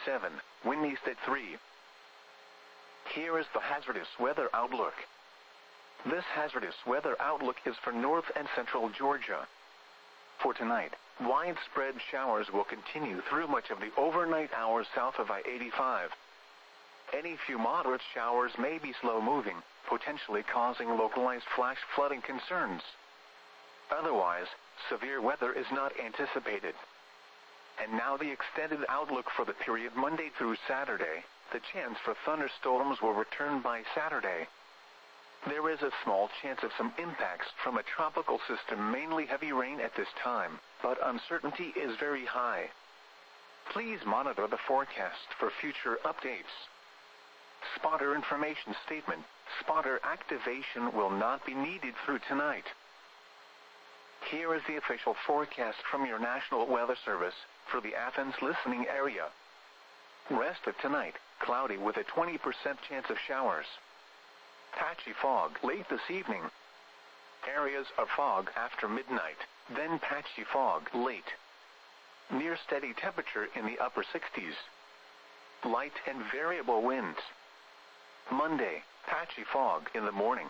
67, wind east at 3. Here is the hazardous weather outlook. This hazardous weather outlook is for north and central Georgia. For tonight, widespread showers will continue through much of the overnight hours south of I-85. Any few moderate showers may be slow-moving, potentially causing localized flash flooding concerns. Otherwise, severe weather is not anticipated. And now the extended outlook for the period Monday through Saturday. The chance for thunderstorms will return by Saturday. There is a small chance of some impacts from a tropical system, mainly heavy rain at this time, but uncertainty is very high. Please monitor the forecast for future updates. Spotter information statement. Spotter activation will not be needed through tonight. Here is the official forecast from your National Weather Service for the Athens listening area. Rest of tonight, cloudy with a 20% chance of showers. Patchy fog late this evening. Areas of fog after midnight, then patchy fog late. Near steady temperature in the upper 60s. Light and variable winds. Monday, patchy fog in the morning.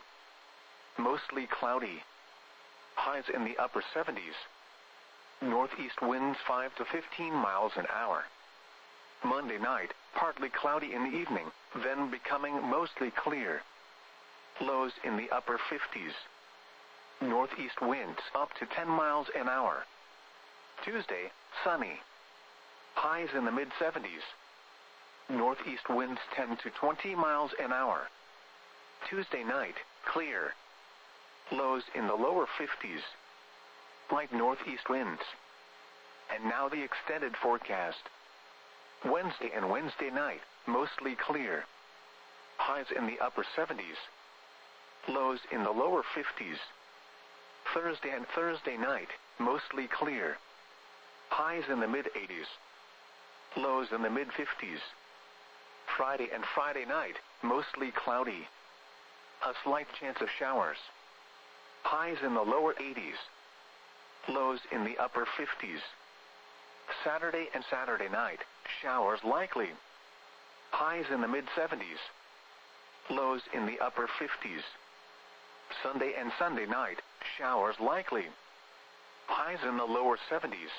Mostly cloudy. Highs in the upper 70s. Northeast winds 5 to 15 miles an hour. Monday night, partly cloudy in the evening, then becoming mostly clear. Lows in the upper 50s. Northeast winds up to 10 miles an hour. Tuesday, sunny. Highs in the mid-70s. Northeast winds 10 to 20 miles an hour. Tuesday night, clear. Lows in the lower 50s. Light northeast winds. And now the extended forecast. Wednesday and Wednesday night, mostly clear. Highs in the upper 70s. Lows in the lower 50s. Thursday and Thursday night, mostly clear. Highs in the mid-80s. Lows in the mid-50s. Friday and Friday night, mostly cloudy. A slight chance of showers. Highs in the lower 80s. Lows in the upper 50s. Saturday and Saturday night, showers likely. Highs in the mid-70s. Lows in the upper 50s. Sunday and Sunday night, showers likely. Highs in the lower 70s.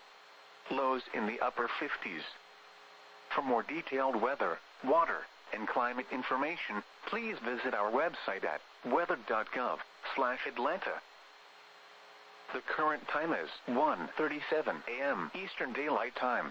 Lows in the upper 50s. For more detailed weather, water, and climate information, please visit our website at weather.gov/Atlanta. The current time is 1:37 a.m. Eastern Daylight Time.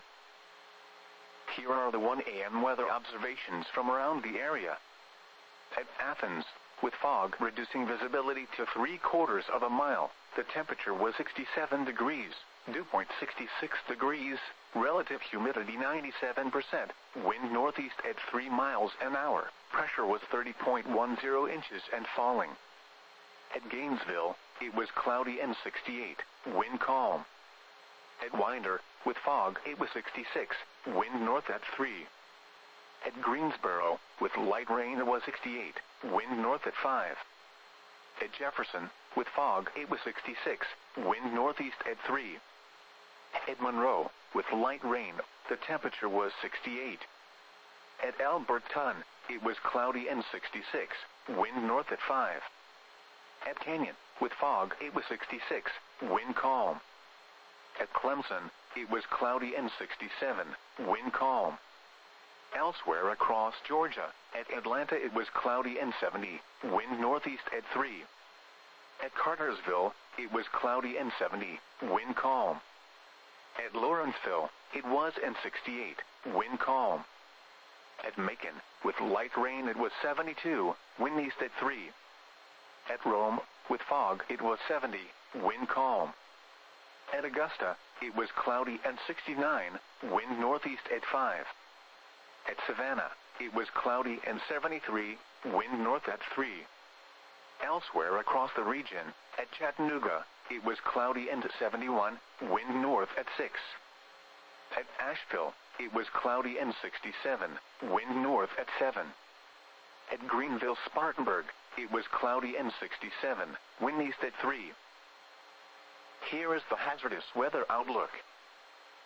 Here are the 1 a.m. weather observations from around the area. At Athens, with fog reducing visibility to 3/4 of a mile, the temperature was 67 degrees, dew point 66 degrees, relative humidity 97%, wind northeast at 3 miles an hour, pressure was 30.10 inches and falling. At Gainesville, it was cloudy and 68, wind calm. At Winder, with fog, it was 66, wind north at 3. At Greensboro, with light rain, it was 68, wind north at 5. At Jefferson, with fog, it was 66, wind northeast at 3. At Monroe, with light rain, the temperature was 68. At Alberton, it was cloudy and 66, wind north at 5. At Canyon, with fog, it was 66, wind calm. At Clemson, it was cloudy and 67, wind calm. Elsewhere across Georgia, at Atlanta it was cloudy and 70, wind northeast at 3. At Cartersville, it was cloudy and 70, wind calm. At Lawrenceville, it was and 68, wind calm. At Macon, with light rain it was 72, wind east at 3. At Rome, with fog it was 70, wind calm. At Augusta, it was cloudy and 69, wind northeast at 5. At Savannah, it was cloudy and 73, wind north at 3. Elsewhere across the region, at Chattanooga, it was cloudy and 71, wind north at 6. At Asheville, it was cloudy and 67, wind north at 7. At Greenville-Spartanburg, it was cloudy and 67, wind east at 3. Here is the hazardous weather outlook.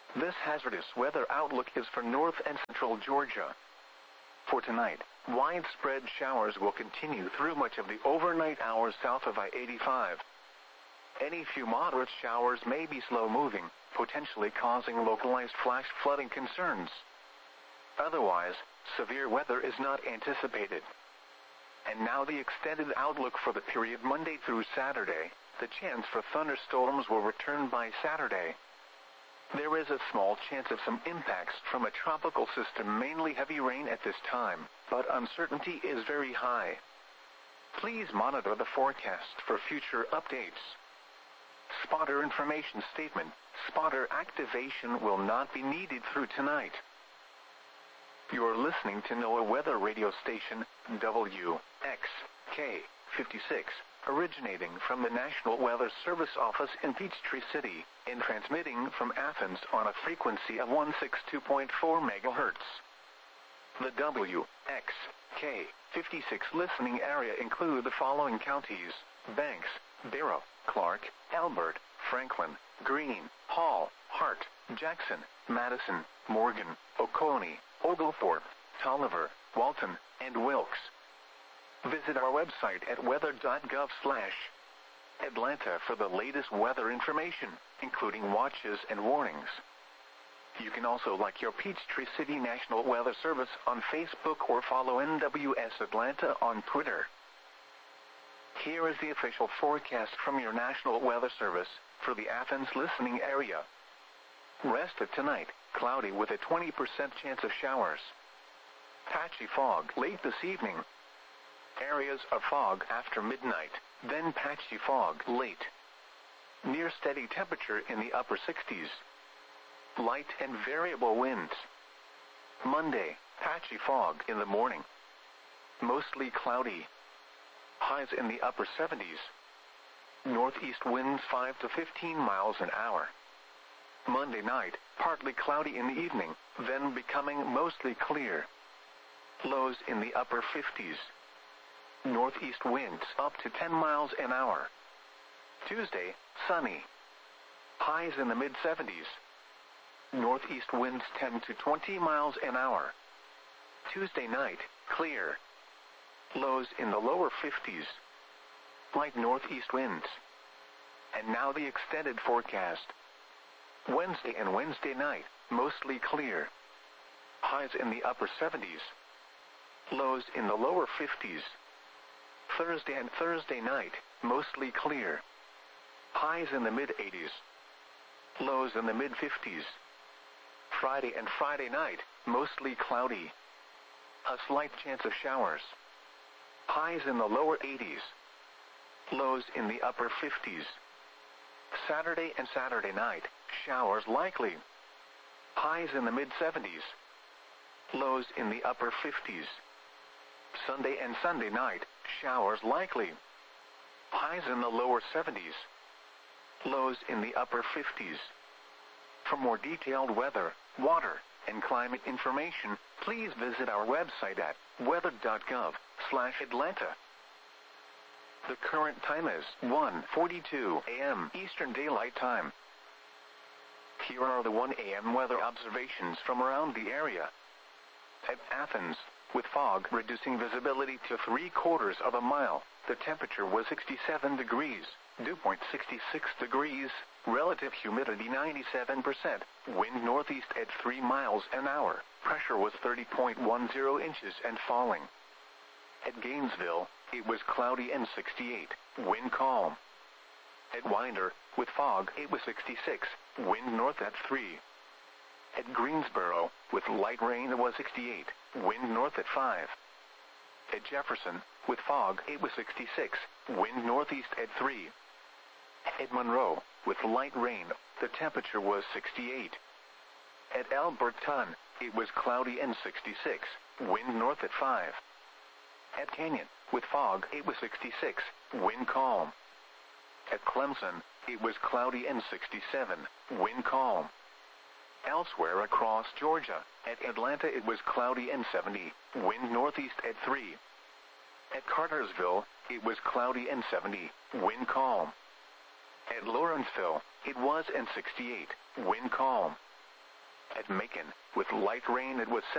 This hazardous weather outlook is for north and central Georgia. For tonight, widespread showers will continue through much of the overnight hours south of I-85. Any few moderate showers may be slow-moving, potentially causing localized flash flooding concerns. Otherwise, severe weather is not anticipated. And now the extended outlook for the period Monday through Saturday. The chance for thunderstorms will return by Saturday. There is a small chance of some impacts from a tropical system, mainly heavy rain at this time, but uncertainty is very high. Please monitor the forecast for future updates. Spotter information statement. Spotter activation will not be needed through tonight. You are listening to NOAA Weather Radio Station, WXK-56, originating from the National Weather Service office in Peachtree City, and transmitting from Athens on a frequency of 162.4 MHz. The WXK-56 listening area include the following counties: Banks, Barrow, Clark, Elbert, Franklin, Greene, Hall, Hart, Jackson, Madison, Morgan, Oconee, Oglethorpe, Tolliver, Walton, and Wilkes. Visit our website at weather.gov/Atlanta for the latest weather information, including watches and warnings. You can also like your Peachtree City National Weather Service on Facebook or follow NWS Atlanta on Twitter. Here is the official forecast from your National Weather Service for the Athens listening area. Rest of tonight, cloudy with a 20% chance of showers. Patchy fog late this evening. Areas of fog after midnight, then patchy fog late. Near steady temperature in the upper 60s. Light and variable winds. Monday, patchy fog in the morning. Mostly cloudy. Highs in the upper 70s. Northeast winds 5 to 15 miles an hour. Monday night, partly cloudy in the evening, then becoming mostly clear. Lows in the upper 50s. Northeast winds up to 10 miles an hour. Tuesday, sunny. Highs in the mid-70s. Northeast winds 10 to 20 miles an hour. Tuesday night, clear. Lows in the lower 50s. Light northeast winds. And now the extended forecast. Wednesday and Wednesday night, mostly clear. Highs in the upper 70s. Lows in the lower 50s. Thursday and Thursday night, mostly clear. Highs in the mid-80s. Lows in the mid-50s. Friday and Friday night, mostly cloudy. A slight chance of showers. Highs in the lower 80s. Lows in the upper 50s. Saturday and Saturday night, showers likely. Highs in the mid-70s. Lows in the upper 50s. Sunday and Sunday night, showers likely. Highs in the lower 70s. Lows in the upper 50s. For more detailed weather, water, and climate information, please visit our website at weather.gov/Atlanta. The current time is 1:42 a.m. Eastern Daylight Time. Here are the 1 a.m. weather observations from around the area. At Athens, with fog reducing visibility to 3/4 of a mile, the temperature was 67 degrees, dew point 66 degrees, relative humidity 97%, wind northeast at 3 miles an hour, pressure was 30.10 inches and falling. At Gainesville, it was cloudy and 68, wind calm. At Winder, with fog, it was 66, wind north at 3. At Greensboro, with light rain, it was 68, wind north at 5. At Jefferson, with fog, it was 66, wind northeast at 3. At Monroe, with light rain, the temperature was 68. At Alberton, it was cloudy and 66, wind north at 5. At Canyon, with fog, it was 66, wind calm. At Clemson, it was cloudy and 67, wind calm. Elsewhere across Georgia, at Atlanta it was cloudy and 70, wind northeast at 3. At Cartersville, it was cloudy and 70, wind calm. At Lawrenceville, it was and 68, wind calm. At Macon, with light rain, it was